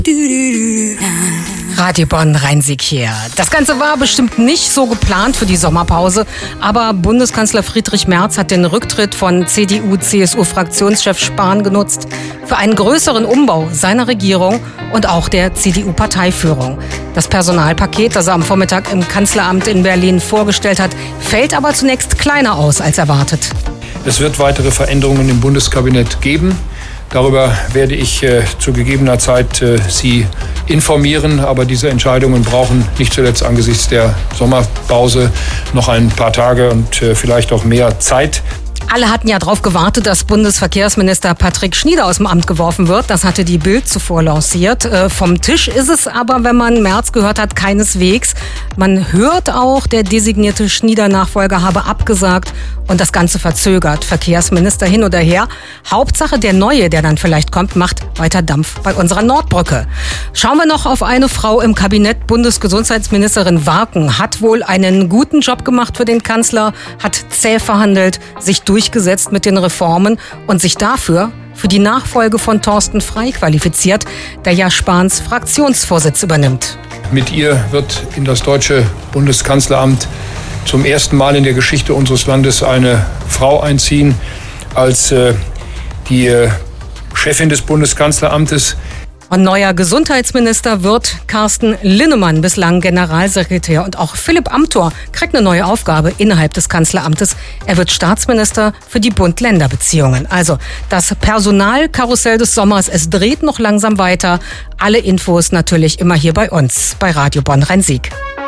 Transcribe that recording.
Radio Bonn, Rhein-Sieg hier. Das Ganze war bestimmt nicht so geplant für die Sommerpause, aber Bundeskanzler Friedrich Merz hat den Rücktritt von CDU-CSU-Fraktionschef Spahn genutzt für einen größeren Umbau seiner Regierung und auch der CDU-Parteiführung. Das Personalpaket, das er am Vormittag im Kanzleramt in Berlin vorgestellt hat, fällt aber zunächst kleiner aus als erwartet. Es wird weitere Veränderungen im Bundeskabinett geben. Darüber werde ich zu gegebener Zeit Sie informieren. Aber diese Entscheidungen brauchen nicht zuletzt angesichts der Sommerpause noch ein paar Tage und vielleicht auch mehr Zeit. Alle hatten ja darauf gewartet, dass Bundesverkehrsminister Patrick Schnieder aus dem Amt geworfen wird. Das hatte die Bild zuvor lanciert. Vom Tisch ist es aber, wenn man Merz gehört hat, keineswegs. Man hört auch, der designierte Schnieder-Nachfolger habe abgesagt und das Ganze verzögert. Verkehrsminister hin oder her. Hauptsache der Neue, der dann vielleicht kommt, macht weiter Dampf bei unserer Nordbrücke. Schauen wir noch auf eine Frau im Kabinett. Bundesgesundheitsministerin Warken hat wohl einen guten Job gemacht für den Kanzler, hat zäh verhandelt, sich durchgesetzt mit den Reformen und sich dafür für die Nachfolge von Thorsten Frey qualifiziert, der ja Spahns Fraktionsvorsitz übernimmt. Mit ihr wird in das deutsche Bundeskanzleramt zum ersten Mal in der Geschichte unseres Landes eine Frau einziehen als die Chefin des Bundeskanzleramtes. Und neuer Gesundheitsminister wird Carsten Linnemann, bislang Generalsekretär. Und auch Philipp Amthor kriegt eine neue Aufgabe innerhalb des Kanzleramtes. Er wird Staatsminister für die Bund-Länder-Beziehungen. Also das Personalkarussell des Sommers, es dreht noch langsam weiter. Alle Infos natürlich immer hier bei uns, bei Radio Bonn Rhein-Sieg.